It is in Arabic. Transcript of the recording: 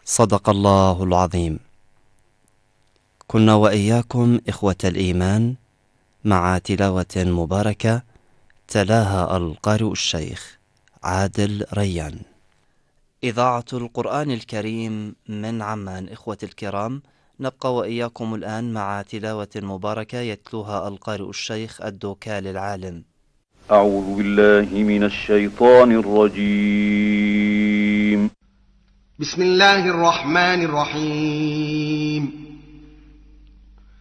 صدق الله العظيم. كنا وإياكم إخوة الإيمان مع تلاوة مباركة تلاها القارئ الشيخ عادل ريان. إذاعة القرآن الكريم من عمان. إخوة الكرام، نبقى وإياكم الآن مع تلاوة مباركة يتلوها القارئ الشيخ الدوكال العالم. أعوذ بالله من الشيطان الرجيم. بسم الله الرحمن الرحيم.